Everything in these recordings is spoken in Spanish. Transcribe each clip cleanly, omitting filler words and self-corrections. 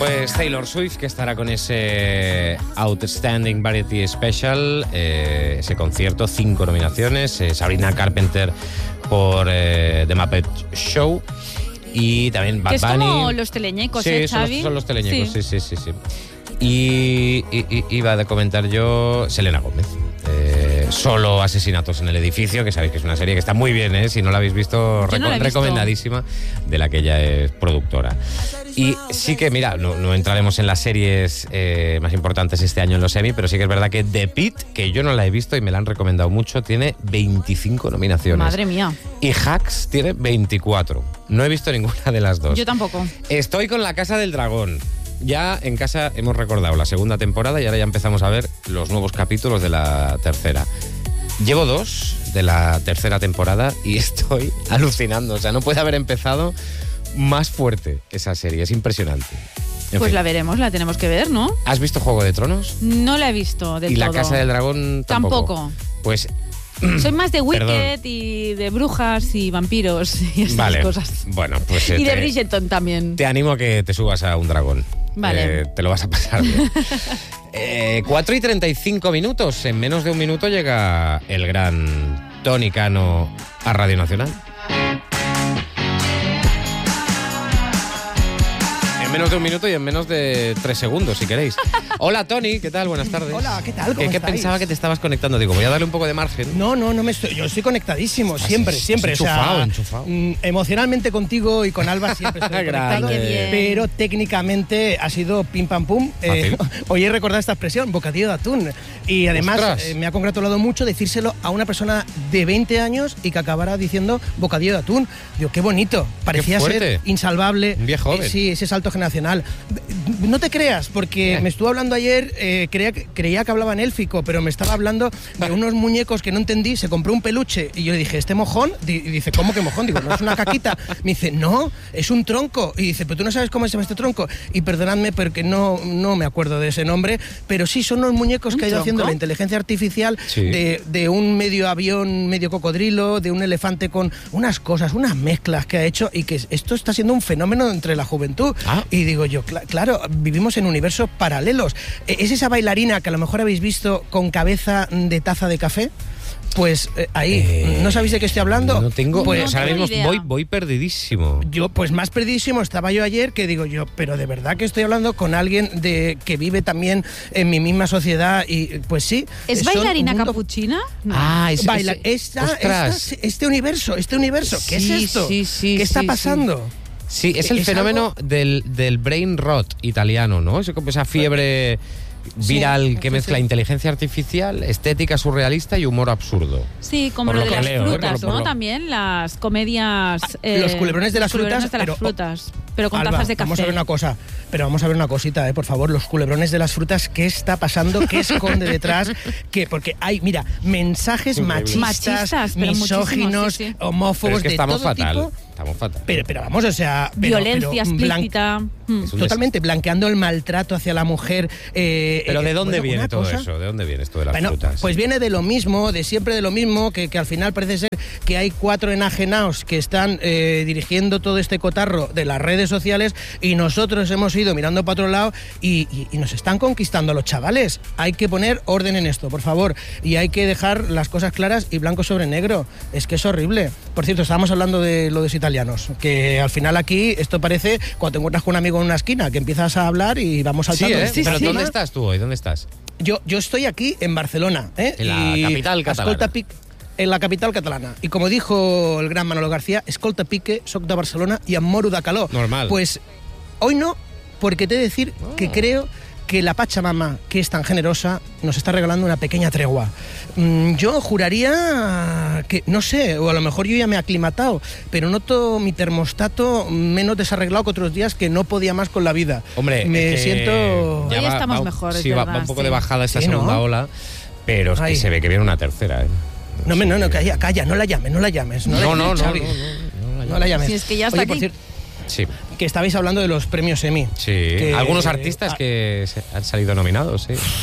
Pues Taylor Swift, que estará con ese Outstanding Variety Special, ese concierto, 5 nominaciones. Sabrina Carpenter por The Muppet Show. Y también Bad Bunny. Es como los teleñecos, sí, Xavi. Son los teleñecos, sí. Y iba a comentar yo Selena Gómez. Solo asesinatos en el edificio, que sabéis que es una serie que está muy bien, si no la habéis visto, recomendadísima, de la que ella es productora. Y sí que, mira, no entraremos en las series más importantes este año en los Emmy, pero sí que es verdad que The Pitt, que yo no la he visto y me la han recomendado mucho, tiene 25 nominaciones. Madre mía. Y Hacks tiene 24. No he visto ninguna de las dos. Yo tampoco. Estoy con La Casa del Dragón. Ya en casa hemos recordado la segunda temporada y ahora ya empezamos a ver los nuevos capítulos de la tercera. Llevo 2 de la tercera temporada y estoy alucinando. O sea, no puede haber empezado más fuerte esa serie. Es impresionante. Pues la veremos, la tenemos que ver, ¿no? ¿Has visto Juego de Tronos? No la he visto del todo. ¿Y La Casa del Dragón tampoco? Pues... Soy más de Wicked y de brujas y vampiros y estas cosas. Bueno, pues... Y de Bridgerton también. Te animo a que te subas a un dragón. Vale. Te lo vas a pasar bien. 4:35. En menos de un minuto llega el gran Tony Cano a Radio Nacional. En menos de un minuto y en menos de 3 segundos, si queréis. Hola, Tony, ¿qué tal? Buenas tardes. Hola, ¿qué tal? ¿Cómo ¿Qué estáis? pensaba que te estabas conectando? Digo, voy a darle un poco de margen. No me estoy. Yo estoy conectadísimo, siempre. Enchufado. Emocionalmente contigo y con Alba siempre estoy conectado. Qué bien. Pero técnicamente ha sido pim pam pum. Hoy he recordado esta expresión, bocadillo de atún. Y además me ha congratulado mucho decírselo a una persona de 20 años y que acabara diciendo bocadillo de atún. Digo, qué bonito. Parecía ser insalvable. Un viejo joven. Sí, ese salto generacional. No te creas, porque me estuvo hablando ayer, creía que hablaba en élfico, pero me estaba hablando de unos muñecos que no entendí. Se compró un peluche y yo le dije, ¿este mojón? Y dice, ¿cómo que mojón? Digo, ¿no es una caquita? Me dice, no, es un tronco. Y dice, pero tú no sabes cómo se llama este tronco. Y perdonadme porque no me acuerdo de ese nombre, pero sí son unos muñecos que ha ido haciendo la inteligencia artificial de un medio avión, medio cocodrilo, de un elefante con unas cosas, unas mezclas que ha hecho, y que esto está siendo un fenómeno entre la juventud. Y digo yo, claro, vivimos en universos paralelos. ¿Es esa bailarina que a lo mejor habéis visto con cabeza de taza de café? Pues ahí, ¿no sabéis de qué estoy hablando? No tengo, pues, ahora mismo voy perdidísimo. Yo, pues más perdidísimo estaba yo ayer, que digo yo, pero de verdad que estoy hablando con alguien que vive también en mi misma sociedad y pues sí. ¿Es bailarina capuchina? No. Este universo, ¿qué es esto? ¿Qué está pasando? Sí, es el fenómeno del brain rot italiano, ¿no? Es como esa fiebre viral que mezcla inteligencia artificial, estética surrealista y humor absurdo. Sí, como lo de las frutas, ¿no? También las comedias... los culebrones de las frutas, pero con Alba, tazas de café. Vamos a ver una cosa, vamos a ver una cosita, por favor, los culebrones de las frutas, ¿qué está pasando? ¿Qué esconde detrás? Porque hay, mira, mensajes machistas misóginos, homófobos, de todo fatal. tipo. Estamos fatal. Pero vamos, o sea... Violencia explícita. Totalmente, blanqueando el maltrato hacia la mujer. Pero ¿de dónde viene todo eso? ¿De dónde viene esto de las frutas? Pues viene de lo mismo, de siempre de lo mismo, que al final parece ser que hay 4 enajenados que están dirigiendo todo este cotarro de las redes sociales y nosotros hemos ido mirando para otro lado y nos están conquistando a los chavales. Hay que poner orden en esto, por favor, y hay que dejar las cosas claras y blanco sobre negro. Es que es horrible. Por cierto, estábamos hablando de lo de los italianos, que al final aquí esto parece cuando te encuentras con un amigo en una esquina, que empiezas a hablar y vamos saltando. Pero ¿dónde estás tú hoy? ¿Dónde estás? Yo estoy aquí en Barcelona, en la capital catalana. En la capital catalana. Y como dijo el gran Manolo García, escolta pique, soc de Barcelona y em moro de calor. Normal. Pues hoy no, porque te he de decir que creo que la Pachamama, que es tan generosa, nos está regalando una pequeña tregua. Yo juraría que, no sé, o a lo mejor yo ya me he aclimatado, pero noto mi termostato menos desarreglado que otros días, que no podía más con la vida. Hombre, me siento... Hoy estamos mejor, sí, va un poco de bajada esta segunda ola, pero es que se ve que viene una tercera, No, calla, no la llames. No la llames, Si es que ya está aquí. Sí. Que estabais hablando de los premios Emmy. Sí, algunos artistas que han salido nominados, sí.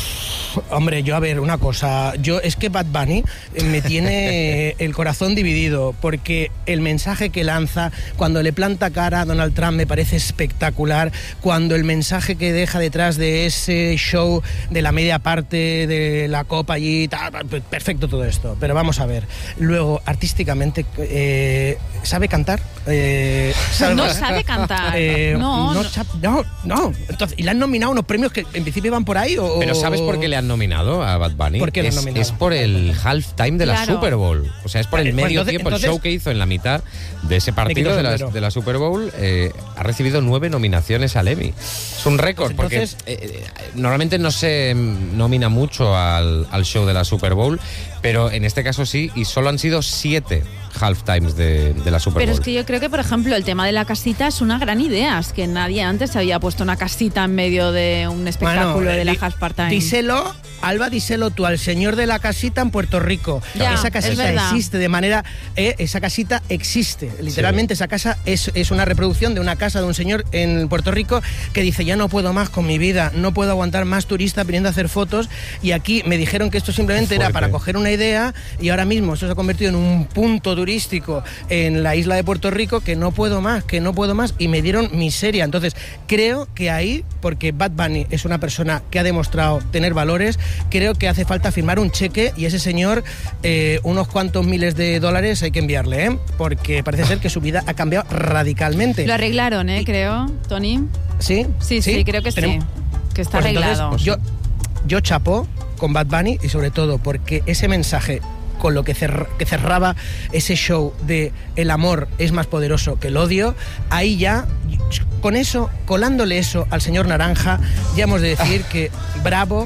Hombre, yo a ver, una cosa. Es que Bad Bunny me tiene el corazón dividido, porque el mensaje que lanza, cuando le planta cara a Donald Trump, me parece espectacular. Cuando el mensaje que deja detrás de ese show de la media parte de la copa allí, perfecto todo esto. Pero vamos a ver. Luego, artísticamente, ¿sabe cantar? No sabe cantar. No. Entonces, ¿y le han nominado unos premios que en principio van por ahí? Pero ¿sabes por qué le han nominado a Bad Bunny? ¿Por qué le han nominado? Es por el halftime de la Super Bowl. O sea, es por el medio tiempo, el show que hizo en la mitad de ese partido de la Super Bowl. Ha recibido 9 nominaciones al Emmy. Es un récord, porque normalmente no se nomina mucho al show de la Super Bowl, pero en este caso sí, y solo han sido 7 halftimes de la Super Bowl. Pero es que yo creo que, por ejemplo, el tema de la casita es una gran idea. Es que nadie antes había puesto una casita en medio de un espectáculo de la halftime. Díselo, Alba, díselo tú al señor de la casita en Puerto Rico. Ya, esa casita existe de manera... esa casita existe. Literalmente esa casa es una reproducción de una casa de un señor en Puerto Rico que dice, ya no puedo más con mi vida, no puedo aguantar más turistas viniendo a hacer fotos, y aquí me dijeron que esto simplemente era para coger una idea, y ahora mismo eso se ha convertido en un punto turístico en la isla de Puerto Rico que no puedo más, y me dieron miseria. Entonces creo que ahí, porque Bad Bunny es una persona que ha demostrado tener valores, creo que hace falta firmar un cheque, y ese señor unos cuantos miles de dólares hay que enviarle, porque parece ser que su vida ha cambiado radicalmente. Lo arreglaron, creo, Tony. ¿Sí? Sí, creo que sí, que está arreglado. Entonces, yo chapo con Bad Bunny, y sobre todo porque ese mensaje con lo que cerraba ese show de el amor es más poderoso que el odio, ahí ya, con eso, colándole eso al señor Naranja, ya hemos de decir que bravo,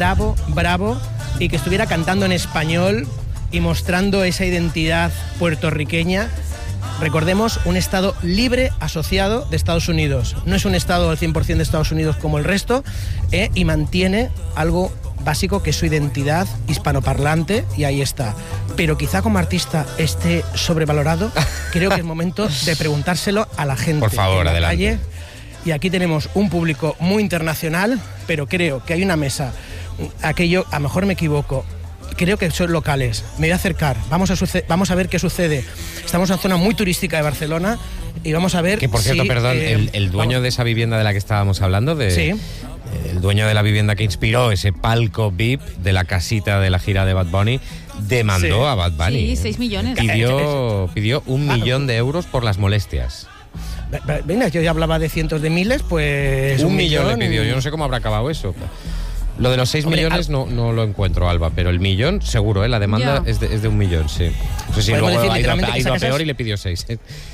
y que estuviera cantando en español y mostrando esa identidad puertorriqueña. Recordemos, un estado libre asociado de Estados Unidos. No es un estado al 100% de Estados Unidos como el resto, y mantiene algo básico que es su identidad hispanoparlante, y ahí está. Pero quizá como artista esté sobrevalorado. Creo que es momento de preguntárselo a la gente. Por favor, adelante. Calle. Y aquí tenemos un público muy internacional, pero creo que hay una mesa, aquello, a lo mejor me equivoco, creo que son locales. Me voy a acercar, vamos a ver qué sucede. Estamos en una zona muy turística de Barcelona y vamos a ver. Que por cierto, perdón, el dueño de esa vivienda de la que estábamos hablando, el dueño de la vivienda que inspiró ese palco VIP de la casita de la gira de Bad Bunny, demandó a Bad Bunny. Sí, 6 millones. Pidió 1 millón de euros por las molestias. Venga, yo ya hablaba de cientos de miles, pues... 1 millón le pidió, yo no sé cómo habrá acabado eso. Lo de los 6 millones no lo encuentro, Alba, pero el millón seguro, la demanda es de 1 millón, sí. No sé si luego ha ido a peor y le pidió 6.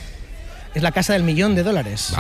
Es la casa del millón de dólares.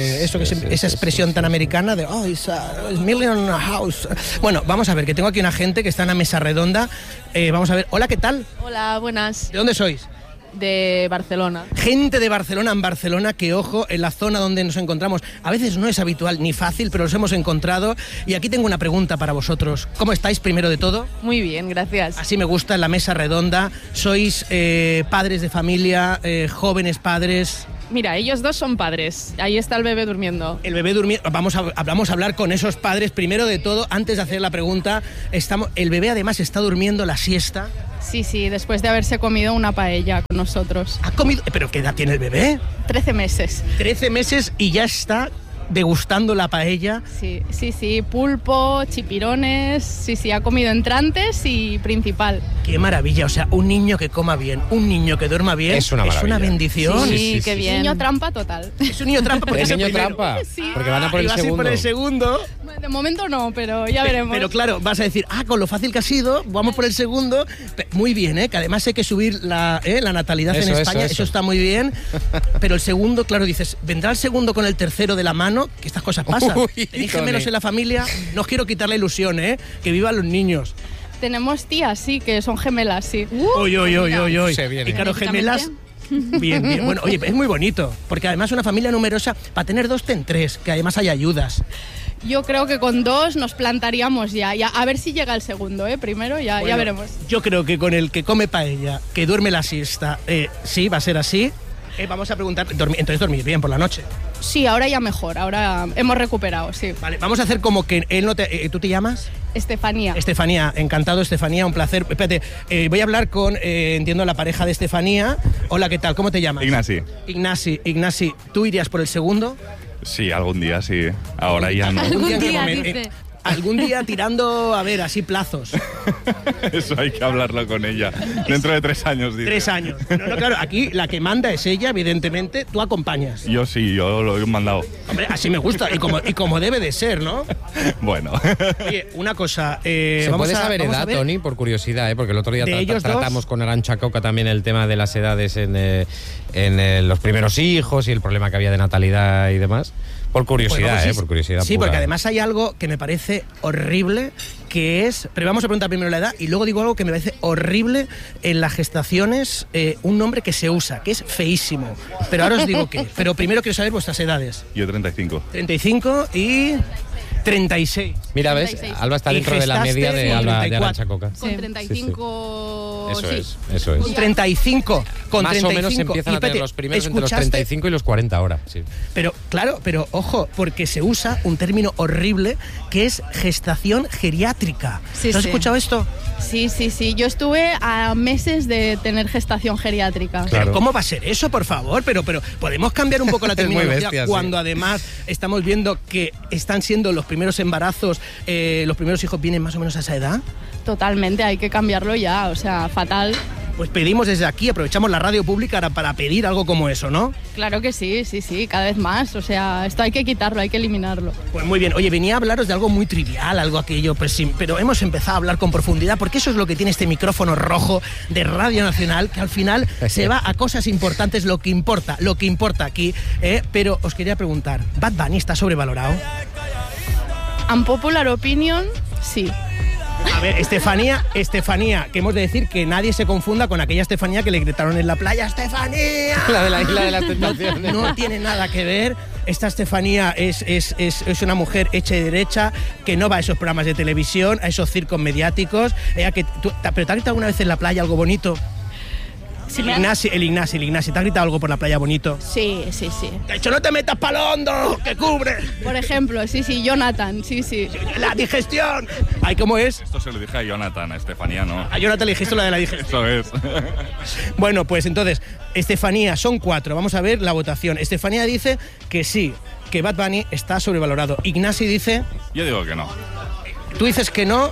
Esa expresión tan americana de it's a million house. Bueno, vamos a ver, que tengo aquí una gente que está en la mesa redonda. Vamos a ver, hola, ¿qué tal? Hola, buenas. ¿De dónde sois? De Barcelona. Gente de Barcelona, en Barcelona, que ojo, en la zona donde nos encontramos, a veces no es habitual ni fácil, pero los hemos encontrado. Y aquí tengo una pregunta para vosotros. ¿Cómo estáis, primero de todo? Muy bien, gracias. Así me gusta, en la mesa redonda. ¿Sois padres de familia, jóvenes padres? Mira, ellos dos son padres. Ahí está el bebé durmiendo. El bebé durmiendo. Vamos a hablar con esos padres. Primero de todo, antes de hacer la pregunta, el bebé además está durmiendo la siesta. Sí, después de haberse comido una paella con nosotros. ¿Ha comido? ¿Pero qué edad tiene el bebé? 13 meses. 13 meses y ya está degustando la paella. Sí, pulpo, chipirones, sí, ha comido entrantes y principal. Qué maravilla, o sea, un niño que coma bien, un niño que duerma bien, es una bendición. Sí, qué bien. Un niño trampa total. Es un niño trampa porque es el niño trampa, porque van a por el segundo. Por el segundo. De momento no, pero ya veremos. Pero claro, vas a decir, con lo fácil que ha sido, vamos por el segundo. Muy bien, que además hay que subir la natalidad en España, eso está muy bien. Pero el segundo, claro, dices, ¿vendrá el segundo con el tercero de la mano? Que estas cosas pasan. Tenéis gemelos en la familia, no os quiero quitar la ilusión, que vivan los niños. Tenemos tías, sí, que son gemelas, sí. Uy. Se viene. Y claro, gemelas... Bien. Bueno, oye, es muy bonito, porque además una familia numerosa, para tener 2, ten 3, que además hay ayudas. Yo creo que con 2 nos plantaríamos ya. A ver si llega el segundo, primero ya veremos. Yo creo que con el que come paella, que duerme la siesta, sí, va a ser así. Vamos a preguntar, entonces dormís bien por la noche. Sí, ahora ya mejor, ahora hemos recuperado, sí. Vale, vamos a hacer como que él no te... ¿Tú te llamas? Estefanía. Estefanía, encantado Estefanía, un placer. Espérate, voy a hablar con, entiendo, la pareja de Estefanía. Hola, ¿qué tal? ¿Cómo te llamas? Ignasi, ¿tú irías por el segundo? Sí, algún día sí. Ahora ya no. Algún día, ¿En qué dice. Algún día tirando, a ver, así plazos. Eso hay que hablarlo con ella. Dentro de 3 años, dice. 3 años. No, claro, aquí la que manda es ella, evidentemente. Tú acompañas. Yo sí, yo lo he mandado. Hombre, así me gusta. Y como debe de ser, ¿no? Bueno. Oye, una cosa. ¿Se puede saber edad, Tony? Por curiosidad, porque el otro día tratamos con Arantxa Coca también el tema de las edades en los primeros hijos y el problema que había de natalidad y demás. Por curiosidad, pues por curiosidad. Sí, pura. porque además hay algo que me parece horrible, que es... Pero vamos a preguntar primero la edad y luego digo algo que me parece horrible en las gestaciones, un nombre que se usa, que es feísimo. Pero ahora os digo qué. Pero primero quiero saber vuestras edades. Yo 35. 35 y 36. Mira, ¿ves? 36. Alba está Y dentro de la gestaste media de con Alba de 34. Arantxa Coca. Con 35... Eso sí. es. Con 35. Con Más 35. o menos empiezan a tener espérate, los primeros entre los ¿escuchaste? 35 y los 40 ahora. Sí. Pero, claro, pero ojo, porque se usa un término horrible que es gestación geriátrica. Sí, ¿Tú has sí. escuchado esto? Sí. Yo estuve a meses de tener gestación geriátrica. Claro. ¿Pero cómo va a ser eso, por favor? Pero podemos cambiar un poco la Es muy terminología bestia, sí. cuando además estamos viendo que están siendo los primeros embarazos, los primeros hijos vienen más o menos a esa edad. Totalmente, hay que cambiarlo ya, o sea, fatal. Pues pedimos desde aquí, aprovechamos la radio pública para pedir algo como eso, ¿no? Claro que sí, cada vez más. O sea, esto hay que quitarlo, hay que eliminarlo. Pues muy bien. Oye, venía a hablaros de algo muy trivial, algo aquello, pues sí, pero hemos empezado a hablar con profundidad porque eso es lo que tiene este micrófono rojo de Radio Nacional, que al final se va a cosas importantes, lo que importa aquí. Pero os quería preguntar, ¿Bad Bunny está sobrevalorado? Unpopular opinion, sí. A ver, Estefanía, que hemos de decir que nadie se confunda con aquella Estefanía que le gritaron en la playa, ¡Estefanía! La de la Isla de las Tentaciones. No tiene nada que ver. Esta Estefanía es una mujer hecha y derecha que no va a esos programas de televisión, a esos circos mediáticos. ¿Pero te ha gritado alguna vez en la playa algo bonito? Sí, El Ignasi, ¿te ha gritado algo por la playa bonito? Sí. ¡Te ha dicho, no te metas pa'l hondo, que cubre! Por ejemplo, sí, Jonathan, sí. ¡La digestión! Ay, ¿cómo es? Esto se lo dije a Jonathan, a Estefanía, ¿no? A Jonathan le dijiste la de la digestión. Eso es. Bueno, pues entonces, Estefanía, son 4. Vamos a ver la votación. Estefanía dice que sí, que Bad Bunny está sobrevalorado. Ignasi dice... Yo digo que no. Tú dices que no.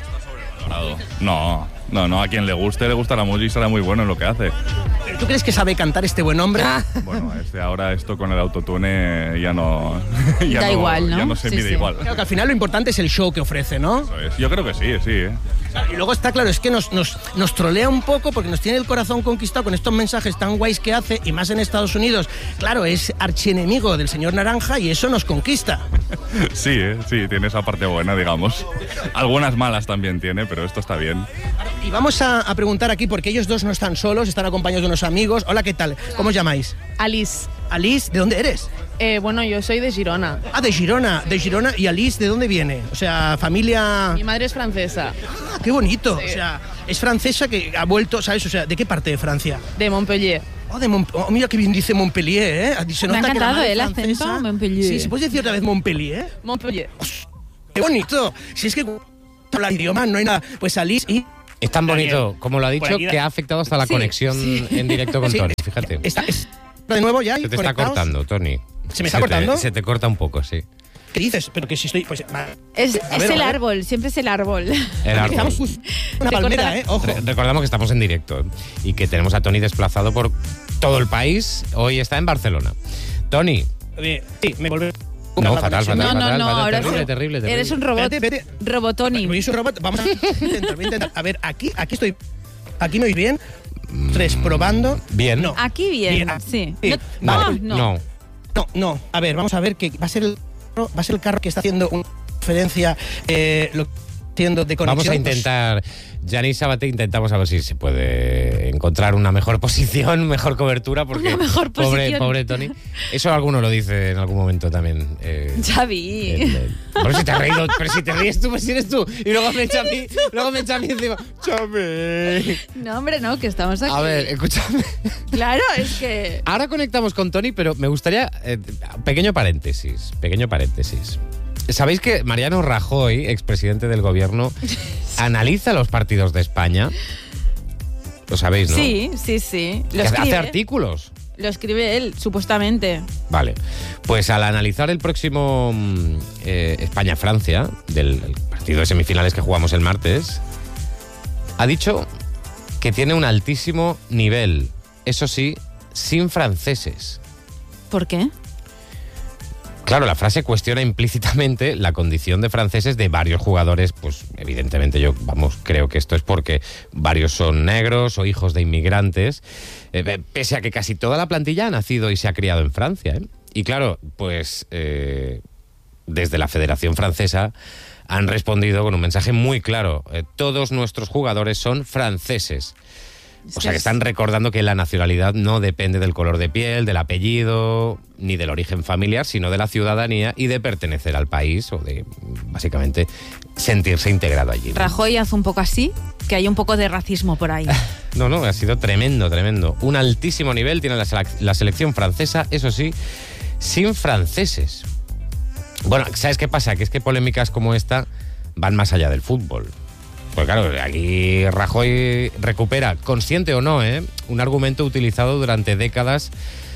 No, a quien le gustará mucho y será muy bueno en lo que hace. ¿Tú crees que sabe cantar este buen hombre? Bueno, ahora esto con el autotune ya no... Da igual, ¿no? Ya no se Sí, mide sí. igual. Claro que al final lo importante es el show que ofrece, ¿no? Eso es. Yo creo que sí. Y luego está claro, es que nos trolea un poco porque nos tiene el corazón conquistado con estos mensajes tan guays que hace, y más en Estados Unidos. Claro, es archienemigo del señor Naranja y eso nos conquista. Sí, tiene esa parte buena, digamos. Algunas malas también tiene, pero esto está bien. Y vamos a preguntar aquí, porque ellos dos no están solos, están acompañados de unos amigos. Hola, ¿qué tal? ¿Cómo os llamáis? Alice. Alice, ¿de dónde eres? Bueno, yo soy de Girona. Ah, de Girona. ¿Y Alice de dónde viene? O sea, familia... Mi madre es francesa, Ah, qué bonito. Sí. O sea, es francesa que ha vuelto, ¿sabes? O sea, ¿de qué parte de Francia? de Montpellier. Oh, mira qué bien dice Montpellier, ¿eh? Se Me ha nota que la encantado madre el francesa- acento, Montpellier. Sí, ¿se puede decir otra vez Montpellier? Montpellier. ¡Qué bonito! Si es que hablar idiomas no hay nada. Pues Alice y... Es tan bonito, como lo ha dicho, Por aquí- que ha afectado hasta la Sí, conexión en directo con Sí, Tony, fíjate. ¿Está de nuevo ya? Se te está conectados? cortando, Tony. ¿Se me está cortando? Se te corta un poco, sí. ¿Qué dices? Pero que si estoy... Pues, Es A ver, el a ver. árbol, siempre es el árbol. El árbol. Estamos justo en una Se palmera, corta- ¿eh? Ojo. Recordamos que estamos en directo y que tenemos a Tony desplazado por todo el país. Hoy está en Barcelona. Tony. Sí, me volví... No, fatal. No, ahora Terrible. eres un robot. Espérate. Robotoni. Voy a ser un robot. Vamos a intentar. A ver, aquí estoy... ¿Aquí me oís bien? 3, probando. Bien. No. Aquí bien, Bien. sí. Sí. No, Vale. no. No. A ver, vamos a ver que va a ser el carro que está haciendo una referencia lo que compartiendo de conexión. Vamos a intentar, Yanis Sabaté, intentamos a ver si se puede encontrar una mejor posición, mejor cobertura, porque Una mejor posición. Pobre Tony. Eso alguno lo dice en algún momento también. Xavi. Pero si te has reído, pero si te ríes tú, pues si eres tú. Y luego me echa a mí encima. ¡Chame! No, hombre, no, que estamos aquí. A ver, escúchame. Claro, es que... Ahora conectamos con Tony, pero me gustaría... pequeño paréntesis. ¿Sabéis que Mariano Rajoy, expresidente del gobierno, analiza los partidos de España? Lo sabéis, ¿no? Sí. Lo Hace escribe. artículos. Lo escribe él, supuestamente. Vale. Pues al analizar el próximo España-Francia, del partido de semifinales que jugamos el martes, ha dicho que tiene un altísimo nivel. Eso sí, sin franceses. ¿Por qué? Claro, la frase cuestiona implícitamente la condición de franceses de varios jugadores, pues evidentemente creo que esto es porque varios son negros o hijos de inmigrantes, pese a que casi toda la plantilla ha nacido y se ha criado en Francia, ¿eh? Y claro, pues desde la Federación Francesa han respondido con un mensaje muy claro: todos nuestros jugadores son franceses. O sea que están recordando que la nacionalidad no depende del color de piel, del apellido, ni del origen familiar, sino de la ciudadanía y de pertenecer al país o de, básicamente, sentirse integrado allí, ¿no? Rajoy hace un poco así, que hay un poco de racismo por ahí. No, ha sido tremendo. Un altísimo nivel tiene la selección francesa, eso sí, sin franceses. Bueno, ¿sabes qué pasa? Que es que polémicas como esta van más allá del fútbol. Pues claro, aquí Rajoy recupera, consciente o no, un argumento utilizado durante décadas,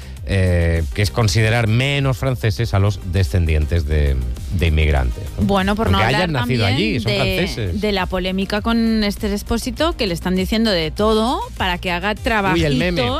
que es considerar menos franceses a los descendientes de inmigrantes, ¿no? Bueno, por aunque no hablar hayan nacido también allí, son franceses. de la polémica con Esther Expósito, que le están diciendo de todo para que haga trabajitos. Uy, el meme, ¿no?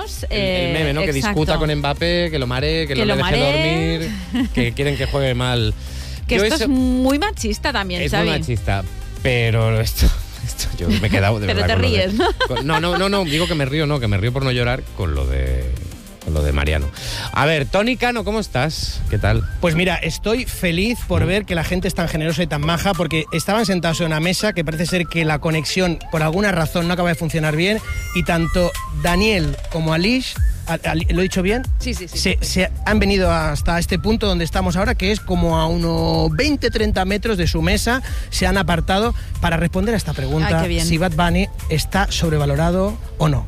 Que discuta con Mbappé, que lo maree, que no le deje dormir, que quieren que juegue mal. Que esto es muy machista también, es Xavi. muy machista, pero esto yo me he quedado de pero verdad. te ríes, ¿no? No, digo que me río por no llorar con lo de Mariano. A ver, Tony Cano, ¿cómo estás? ¿Qué tal? Pues mira, estoy feliz por ver que la gente es tan generosa y tan maja, porque estaban sentados en una mesa que parece ser que la conexión por alguna razón no acaba de funcionar bien, y tanto Daniel como Alice, ¿lo he dicho bien? Sí. Se han venido hasta este punto donde estamos ahora, que es como a unos 20-30 metros de su mesa, se han apartado para responder a esta pregunta: Ay, qué bien. si Bad Bunny está sobrevalorado o no.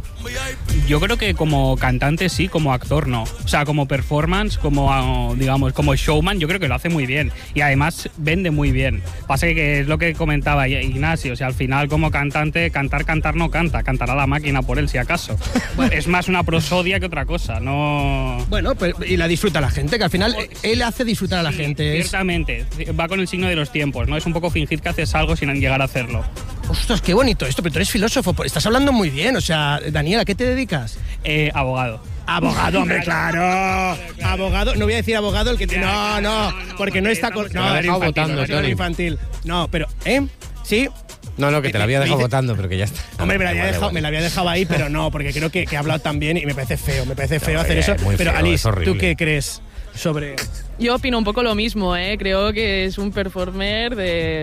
Yo creo que como cantante sí, como actor no. O sea, como performance, como digamos, como showman, yo creo que lo hace muy bien. Y además vende muy bien. Pasa que es lo que comentaba Ignacio, o sea, al final como cantante, cantar no canta, cantará la máquina por él si acaso. Es más una prosodia que otra cosa, no... Bueno, y la disfruta la gente, que al final él hace disfrutar a la gente. Ciertamente, va con el signo de los tiempos, ¿no? Es un poco fingir que haces algo sin llegar a hacerlo. Ostras, qué bonito esto, pero tú eres filósofo, estás hablando muy bien. O sea, Daniel, ¿a qué te dedicas? Abogado. Abogado, hombre, claro. Abogado, no voy a decir abogado el que te... No, porque no está... Te lo había dejado votando, Tony. Infantil. No, pero, ¿sí? No, que te la había dejado votando, pero que ya está. Hombre, me la había dejado ahí, pero no, porque creo que ha hablado tan bien y me parece feo hacer eso. Muy pero feo, Alice, es ¿tú qué crees sobre...? Yo opino un poco lo mismo, creo que es un performer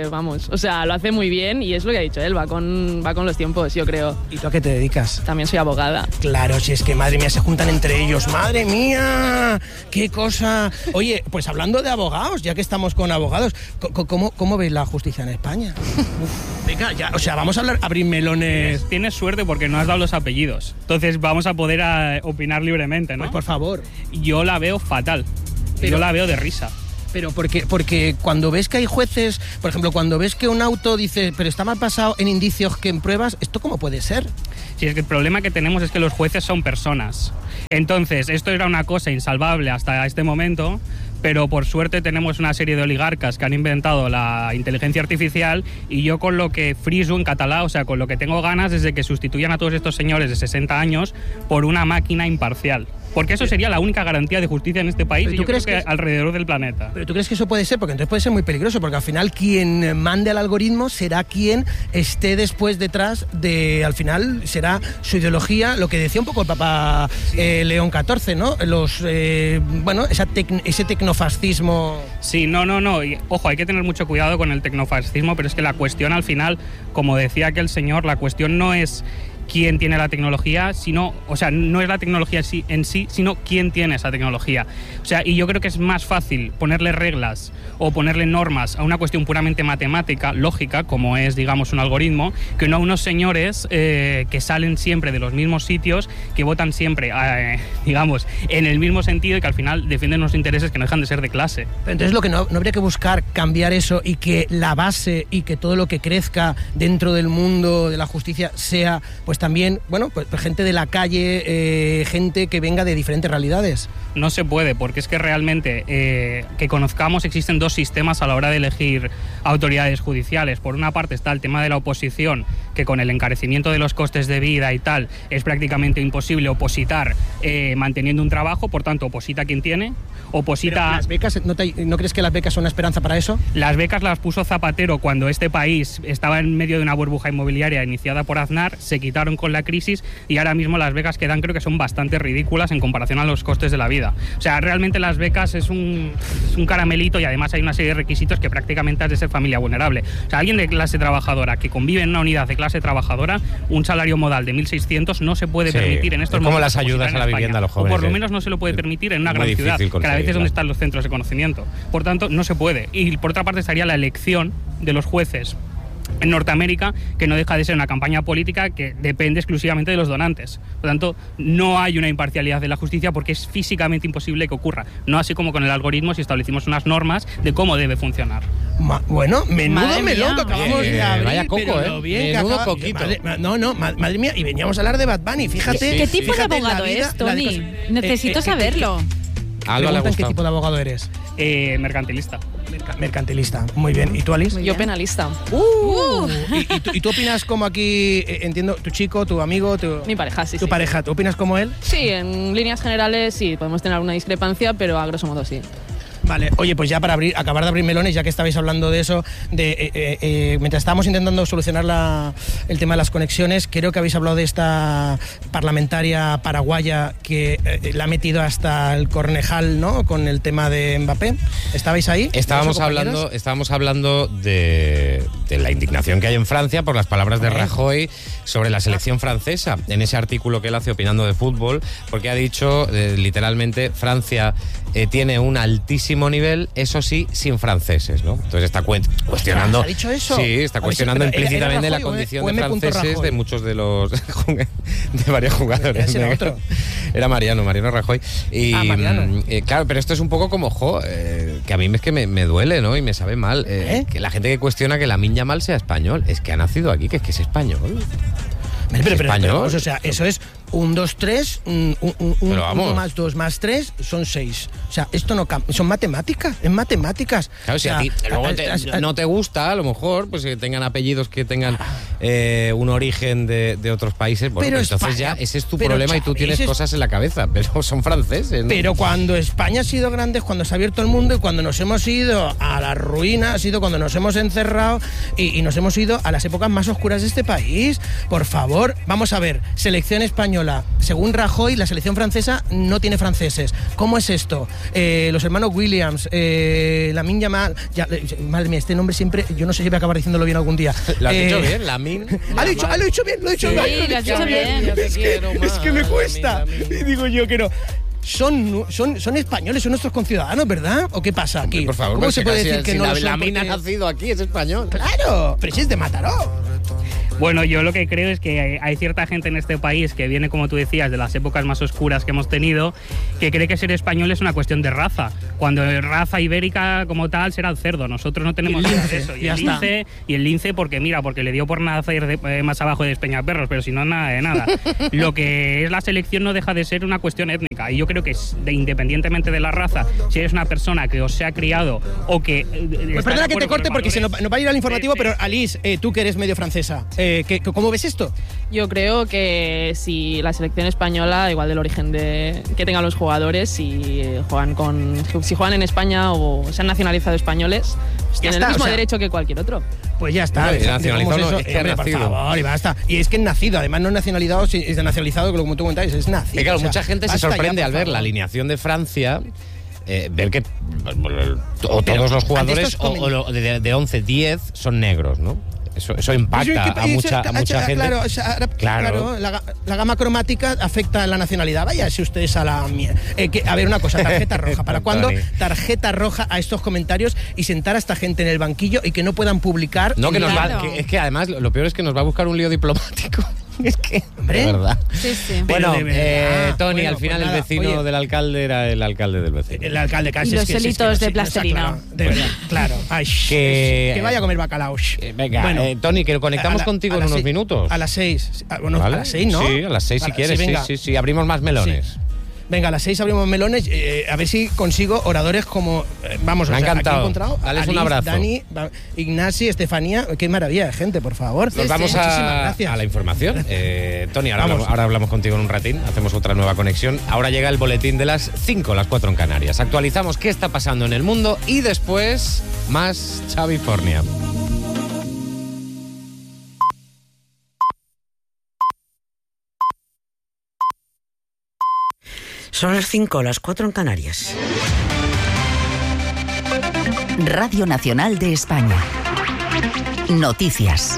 o sea, lo hace muy bien y es lo que ha dicho él, va con los tiempos, yo creo. ¿Y tú a qué te dedicas? También soy abogada. Claro, si es que, madre mía, se juntan entre ellos. ¡Madre mía! ¡Qué cosa! Oye, pues hablando de abogados, ya que estamos con abogados, ¿cómo veis la justicia en España? Venga, ya, o sea, vamos a abrir melones. Tienes suerte porque no has dado los apellidos. Entonces vamos a poder opinar libremente, ¿no? Pues por favor. Yo la veo fatal. Yo la veo de risa. Pero porque cuando ves que hay jueces, por ejemplo, cuando ves que un auto dice, pero está mal pasado en indicios que en pruebas, ¿esto cómo puede ser? Sí, es que el problema que tenemos es que los jueces son personas. Entonces, esto era una cosa insalvable hasta este momento, pero por suerte tenemos una serie de oligarcas que han inventado la inteligencia artificial, y yo con lo que friso en catalán, o sea, con lo que tengo ganas es de que sustituyan a todos estos señores de 60 años por una máquina imparcial. Porque eso sería la única garantía de justicia en este país y yo creo que alrededor del planeta. Pero ¿tú crees que eso puede ser? Porque entonces puede ser muy peligroso, porque al final quien mande al algoritmo será quien esté después detrás de, al final será su ideología, lo que decía un poco el Papa León XIV, ¿no? Ese tecnofascismo. Sí, no. Y, ojo, hay que tener mucho cuidado con el tecnofascismo, pero es que la cuestión al final, como decía aquel señor, la cuestión no es quién tiene la tecnología, no es la tecnología en sí, sino quién tiene esa tecnología. O sea, y yo creo que es más fácil ponerle reglas o ponerle normas a una cuestión puramente matemática, lógica, como es, digamos, un algoritmo, que no a unos señores que salen siempre de los mismos sitios, que votan siempre, digamos, en el mismo sentido y que al final defienden unos intereses que no dejan de ser de clase. Pero entonces lo que no habría que buscar cambiar eso y que la base y que todo lo que crezca dentro del mundo de la justicia sea, pues también, pues gente de la calle, gente que venga de diferentes realidades. No se puede, porque es que realmente que conozcamos existen dos sistemas a la hora de elegir autoridades judiciales. Por una parte está el tema de la oposición, que con el encarecimiento de los costes de vida y tal es prácticamente imposible opositar manteniendo un trabajo, por tanto oposita quien tiene, oposita... Pero las becas, ¿no crees que las becas son una esperanza para eso? Las becas las puso Zapatero cuando este país estaba en medio de una burbuja inmobiliaria iniciada por Aznar, se quitaron con la crisis y ahora mismo las becas que dan creo que son bastante ridículas en comparación a los costes de la vida. O sea, realmente las becas es un caramelito y además hay una serie de requisitos que prácticamente has de ser familia vulnerable. O sea, alguien de clase trabajadora que convive en una unidad de clase trabajadora, un salario modal de 1.600 no se puede permitir en estos momentos. Como las ayudas a la vivienda a los jóvenes. O por lo menos no se lo puede permitir en una gran ciudad, que a veces es donde están los centros de conocimiento. Por tanto, no se puede. Y por otra parte estaría la elección de los jueces en Norteamérica, que no deja de ser una campaña política que depende exclusivamente de los donantes. Por lo tanto, no hay una imparcialidad de la justicia porque es físicamente imposible que ocurra. No así como con el algoritmo si establecimos unas normas de cómo debe funcionar. Menudo melón que acabamos de abrir. Vaya coco, menudo coquito. Madre mía, y veníamos a hablar de Bad Bunny, fíjate. ¿Qué tipo de abogado es, Tony? Necesito saberlo. ¿Qué tipo de abogado eres? Mercantilista. Mercantilista, muy bien. ¿Y tú, Alice? Yo penalista. ¿Y tú opinas como aquí, entiendo, tu chico, tu amigo, mi pareja, sí. Tu pareja, ¿tú opinas como él? Sí, en líneas generales sí, podemos tener alguna discrepancia, pero a grosso modo sí. Vale, oye, pues ya para acabar de abrir melones, ya que estabais hablando de eso, mientras estábamos intentando solucionar el tema de las conexiones, creo que habéis hablado de esta parlamentaria paraguaya que la ha metido hasta el cornejal, ¿no? Con el tema de Mbappé. ¿Estabais ahí? Estábamos hablando de la indignación que hay en Francia por las palabras de Rajoy sobre la selección francesa, en ese artículo que él hace opinando de fútbol, porque ha dicho literalmente Francia tiene un altísimo nivel, eso sí, sin franceses, ¿no? Entonces está cuestionando... ¿Ha dicho eso? Sí, está cuestionando implícitamente la condición de franceses de muchos de los... de varios jugadores. Era otro. Era Mariano Rajoy. Y, Mariano. Claro, pero esto es un poco como, que a mí es que me duele, ¿no? Y me sabe mal. Que la gente que cuestiona que Lamine Yamal sea español, es que ha nacido aquí, que es español. Pero, o sea, eso es 1, 2, 3, 1 más 2 más 3 son 6. O sea, esto no cambia. Son matemáticas, es matemáticas. Claro, si a ti luego no te gusta, a lo mejor, pues que tengan apellidos que tengan un origen de otros países, bueno, pero entonces España, ya ese es tu problema y tú tienes cosas en la cabeza, pero son franceses, ¿no? Pero cuando España ha sido grande es cuando se ha abierto el mundo y cuando nos hemos ido a la ruina, ha sido cuando nos hemos encerrado y nos hemos ido a las épocas más oscuras de este país. Por favor, vamos a ver, selección española. Según Rajoy, la selección francesa no tiene franceses. ¿Cómo es esto? Los hermanos Williams, Lamine Yamal... madre mía, este nombre siempre... Yo no sé si voy a acabar diciéndolo bien algún día. ¿Lo has dicho bien, Lamine? Lo he dicho bien. Sí, lo has dicho bien. Es que me cuesta. Digo yo que no. Son españoles, son nuestros conciudadanos, ¿verdad? ¿O qué pasa aquí? Hombre, por favor, ¿cómo se puede decir que si no lo son? Lamine ha porque... nacido aquí, es español. ¡Claro! Pero si es de Mataró. Bueno, yo lo que creo es que hay cierta gente en este país que viene, como tú decías, de las épocas más oscuras que hemos tenido, que cree que ser español es una cuestión de raza, cuando raza ibérica como tal será el cerdo. Nosotros no tenemos nada de eso. Y el lince porque le dio por nacer más abajo de Despeñaperros, pero si no, nada de nada. Lo que es la selección no deja de ser una cuestión étnica, y yo creo que independientemente de la raza, si eres una persona que os se ha criado o que... Pues perdona que te corte porque se nos va a ir al informativo, pero Alice, tú que eres medio francesa, ¿Cómo ves esto? Yo creo que si la selección española, igual del origen que tengan los jugadores, si juegan en España o se han nacionalizado españoles, pues tienen el mismo derecho que cualquier otro. Pues ya está. Nacionalizado es que ha nacido. Por favor, y basta. Y es que es nacido, además no es nacionalizado, como tú comentáis, es nacido. Y claro, mucha gente se sorprende al ver la alineación de Francia. Ver que todos los jugadores de 11, 10 son negros, ¿no? Eso impacta a mucha gente. Claro, la gama cromática afecta a la nacionalidad. Vaya, si ustedes a la mierda. A ver, una cosa, tarjeta roja. ¿Para cuándo tarjeta roja a estos comentarios y sentar a esta gente en el banquillo y que no puedan publicar? No, es que además lo peor es que nos va a buscar un lío diplomático. Es que, de verdad. Sí. Bueno, Tony, al final el vecino del alcalde era el alcalde del vecino. El alcalde casi. Y los helitos de plastilina. De verdad, claro. Ay, que vaya a comer bacalao. Venga, bueno, Tony, que conectamos contigo en unos minutos. A las 6. Bueno, ¿vale? A las 6, ¿no? Sí, a las 6 si quieres. Sí, abrimos más melones. Sí. Venga, a las 6 abrimos melones. A ver si consigo oradores como... vamos, me ha encantado. Aquí he encontrado Dales un abrazo. Dani, Ignasi, Estefanía. Qué maravilla de gente, por favor. Nos vamos a la información. Tony, ahora hablamos contigo en un ratín. Hacemos otra nueva conexión. Ahora llega el boletín de las 5, las 4 en Canarias. Actualizamos qué está pasando en el mundo y después más Chavifornia. Son las 5, las 4 en Canarias. Radio Nacional de España. Noticias.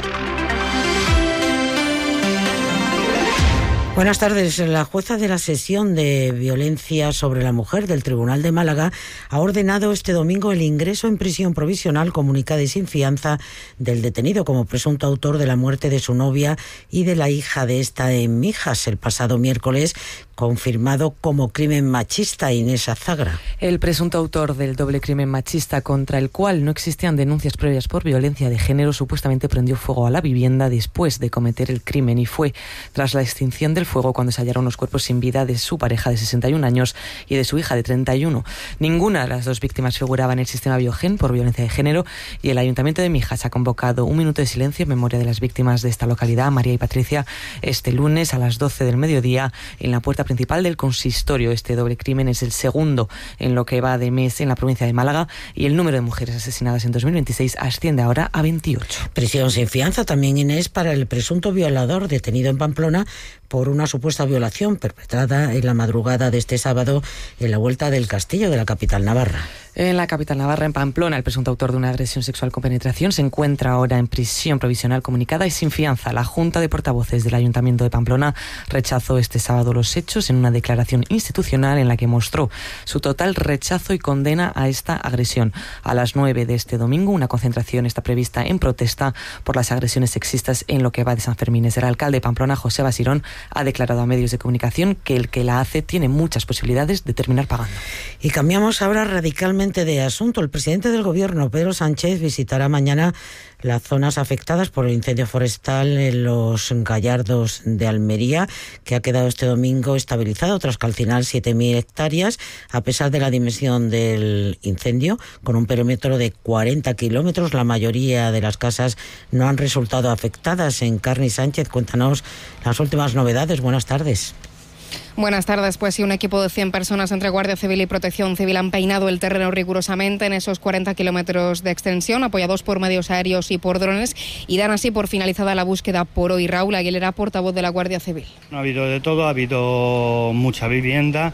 Buenas tardes. La jueza de la sesión de violencia sobre la mujer del Tribunal de Málaga ha ordenado este domingo el ingreso en prisión provisional comunicada y sin fianza del detenido como presunto autor de la muerte de su novia y de la hija de esta en Mijas el pasado miércoles, confirmado como crimen machista. Inés Azagra. El presunto autor del doble crimen machista, contra el cual no existían denuncias previas por violencia de género, supuestamente prendió fuego a la vivienda después de cometer el crimen, y fue tras la extinción del fuego cuando se hallaron los cuerpos sin vida de su pareja de 61 años y de su hija de 31. Ninguna de las dos víctimas figuraba en el sistema Biogen por violencia de género, y el Ayuntamiento de Mijas ha convocado un minuto de silencio en memoria de las víctimas de esta localidad, María y Patricia, este lunes a las 12 del mediodía en la puerta principal del consistorio. Este doble crimen es el segundo en lo que va de mes en la provincia de Málaga, y el número de mujeres asesinadas en 2026 asciende ahora a 28. Prisión sin fianza también, Inés, para el presunto violador detenido en Pamplona por una supuesta violación perpetrada en la madrugada de este sábado en la Vuelta del Castillo de la capital navarra. En la capital navarra, en Pamplona, el presunto autor de una agresión sexual con penetración se encuentra ahora en prisión provisional comunicada y sin fianza. La Junta de Portavoces del Ayuntamiento de Pamplona rechazó este sábado los hechos en una declaración institucional en la que mostró su total rechazo y condena a esta agresión. A las 9 de este domingo, una concentración está prevista en protesta por las agresiones sexistas en lo que va de San Fermín. El alcalde de Pamplona, José Basirón, ha declarado a medios de comunicación que el que la hace tiene muchas posibilidades de terminar pagando. Y cambiamos ahora radicalmente de asunto. El presidente del Gobierno, Pedro Sánchez, visitará mañana las zonas afectadas por el incendio forestal en los Gallardos de Almería, que ha quedado este domingo estabilizado tras calcinar 7.000 hectáreas, a pesar de la dimensión del incendio, con un perímetro de 40 kilómetros. La mayoría de las casas no han resultado afectadas. Encarni Sánchez, cuéntanos las últimas novedades. Buenas tardes. Buenas tardes. Pues sí, un equipo de 100 personas entre Guardia Civil y Protección Civil han peinado el terreno rigurosamente en esos 40 kilómetros de extensión, apoyados por medios aéreos y por drones, y dan así por finalizada la búsqueda por hoy. Raúl Aguilera, portavoz de la Guardia Civil. Ha habido de todo, ha habido mucha vivienda,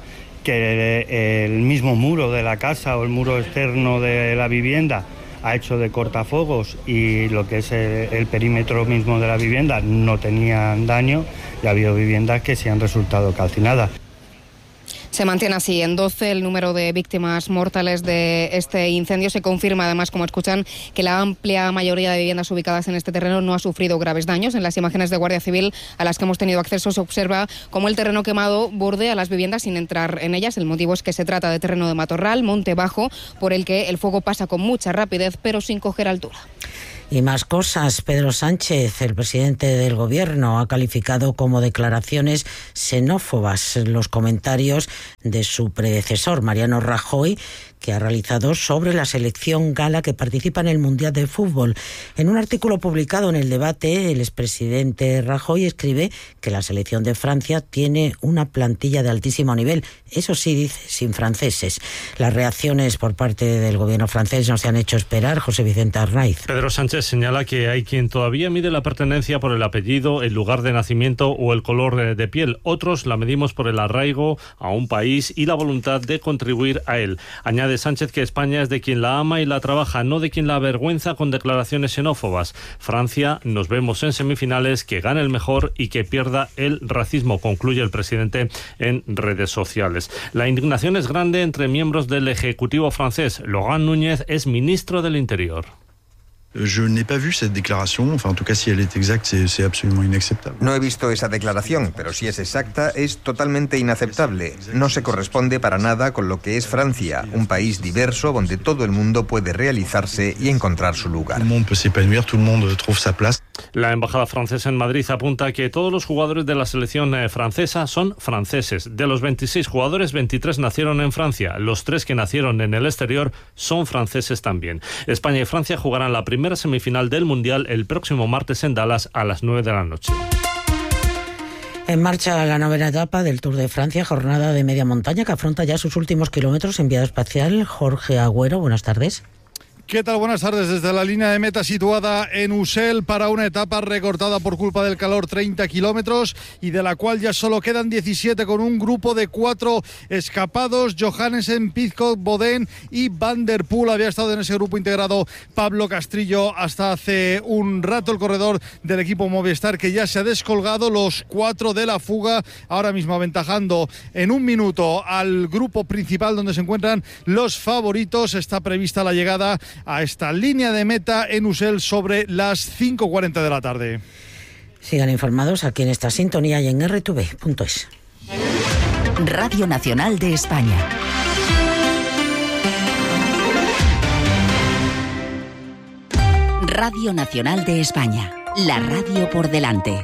que el mismo muro de la casa o el muro externo de la vivienda ha hecho de cortafuegos, y lo que es el perímetro mismo de la vivienda no tenían daño, y ha habido viviendas que se han resultado calcinadas. Se mantiene así en 12 el número de víctimas mortales de este incendio. Se confirma además, como escuchan, que la amplia mayoría de viviendas ubicadas en este terreno no ha sufrido graves daños. En las imágenes de Guardia Civil a las que hemos tenido acceso se observa cómo el terreno quemado bordea las viviendas sin entrar en ellas. El motivo es que se trata de terreno de matorral, monte bajo, por el que el fuego pasa con mucha rapidez pero sin coger altura. Y más cosas. Pedro Sánchez, el presidente del Gobierno, ha calificado como declaraciones xenófobas los comentarios de su predecesor, Mariano Rajoy, que ha realizado sobre la selección gala que participa en el Mundial de Fútbol. En un artículo publicado en El Debate, el expresidente Rajoy escribe que la selección de Francia tiene una plantilla de altísimo nivel. Eso sí, dice, sin franceses. Las reacciones por parte del gobierno francés no se han hecho esperar. José Vicente Arnaiz. Pedro Sánchez señala que hay quien todavía mide la pertenencia por el apellido, el lugar de nacimiento o el color de piel. Otros la medimos por el arraigo a un país y la voluntad de contribuir a él. Añade Sánchez que España es de quien la ama y la trabaja, no de quien la avergüenza con declaraciones xenófobas. Francia, nos vemos en semifinales, que gane el mejor y que pierda el racismo, concluye el presidente en redes sociales. La indignación es grande entre miembros del Ejecutivo francés. Laurent Núñez es ministro del Interior. Je n'ai pas vu cette déclaration, enfin en tout cas si elle est exacte, c'est absolument inacceptable. No he visto esa declaración, pero si es exacta, es totalmente inaceptable. No se corresponde para nada con lo que es Francia, un país diverso donde todo el mundo puede realizarse y encontrar su lugar. Tout le monde peut s'épanouir, tout le monde trouve sa place. La embajada francesa en Madrid apunta que todos los jugadores de la selección francesa son franceses. De los 26 jugadores, 23 nacieron en Francia. Los 3 que nacieron en el exterior son franceses también. España y Francia jugarán la primera semifinal del Mundial el próximo martes en Dallas a las 9 de la noche. En marcha la novena etapa del Tour de Francia, jornada de media montaña que afronta ya sus últimos kilómetros. Enviado espacial Jorge Agüero, buenas tardes. ¿Qué tal? Buenas tardes. Desde la línea de meta situada en Ussel para una etapa recortada por culpa del calor, 30 kilómetros, y de la cual ya solo quedan 17 con un grupo de 4 escapados. Johannesen, Pidcock, Bodén y Van der Poel. Había estado en ese grupo integrado Pablo Castrillo hasta hace un rato, el corredor del equipo Movistar, que ya se ha descolgado. Los 4 de la fuga, ahora mismo aventajando en un minuto al grupo principal donde se encuentran los favoritos. Está prevista la llegada a esta línea de meta en Ussel sobre las 5:40 de la tarde. Sigan informados aquí en esta sintonía y en rtv.es. Radio Nacional de España. Radio Nacional de España. La radio por delante.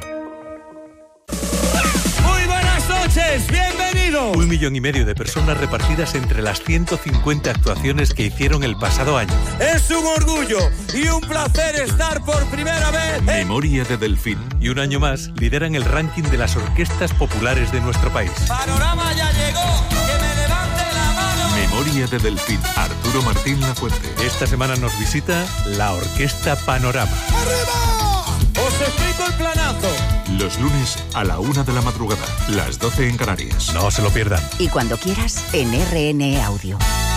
Muy buenas noches, bienvenidos. 1,5 millones de personas repartidas entre las 150 actuaciones que hicieron el pasado año. Es un orgullo y un placer estar por primera vez. Memoria de Delfín. Y un año más lideran el ranking de las orquestas populares de nuestro país. Panorama ya llegó, que me levante la mano. Memoria de Delfín. Arturo Martín Lafuente. Esta semana nos visita la Orquesta Panorama. ¡Arriba! Os explico el planazo. Los lunes a la 1 de la madrugada, las 12 en Canarias. No se lo pierdan. Y cuando quieras, en RN Audio.